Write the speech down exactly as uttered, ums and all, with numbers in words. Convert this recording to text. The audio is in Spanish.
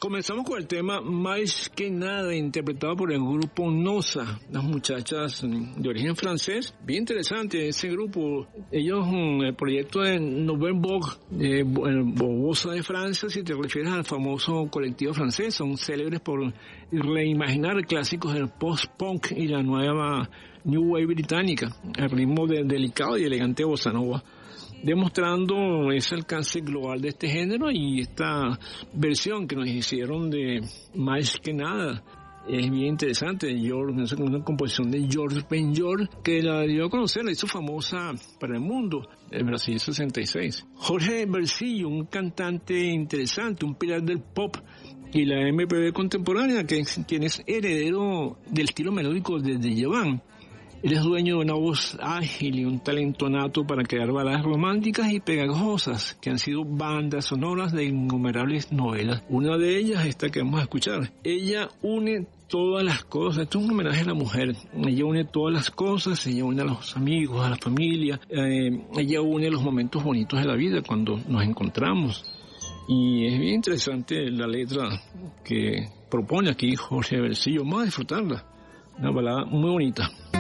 Comenzamos con el tema Más que nada, interpretado por el grupo Nosa, las muchachas de origen francés. Bien interesante ese grupo. Ellos, el proyecto de Nouvelle Vogue, de Bossa de Francia, si te refieres al famoso colectivo francés, son célebres por reimaginar clásicos del post-punk y la nueva New Wave británica, al ritmo de delicado y elegante bossa nova, demostrando ese alcance global de este género. Y esta versión que nos hicieron de Más que nada es bien interesante. George, una composición de George Benjor, que la dio a conocer, la hizo famosa para el mundo, en Brasil sesenta y seis. Jorge Vercillo, un cantante interesante, un pilar del pop y la M P B contemporánea, que es, quien es heredero del estilo melódico de Djavan. Él es dueño de una voz ágil y un talento nato para crear baladas románticas y pegajosas que han sido bandas sonoras de innumerables novelas. Una de ellas, esta que vamos a escuchar. Ella une todas las cosas. Esto es un homenaje a la mujer. Ella une todas las cosas, ella une a los amigos, a la familia, eh, ella une los momentos bonitos de la vida cuando nos encontramos. Y es bien interesante la letra que propone aquí Jorge Vercillo. Vamos a disfrutarla. Una balada muy bonita.